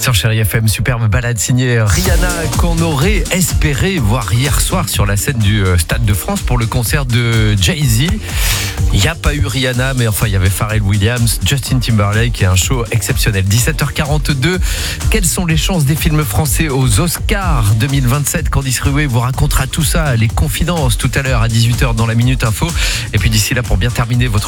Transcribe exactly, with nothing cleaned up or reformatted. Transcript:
Sur Chérie F M, superbe balade signée Rihanna qu'on aurait espéré voir hier soir sur la scène du Stade de France pour le concert de Jay-Z. Il n'y a pas eu Rihanna, mais enfin il y avait Pharrell Williams, Justin Timberlake et un show exceptionnel. dix-sept heures quarante-deux, quelles sont les chances des films français aux Oscars deux mille vingt-sept? Candice Rouet vous racontera tout ça, les confidences tout à l'heure à dix-huit heures dans la Minute Info. Et puis d'ici là, pour bien terminer votre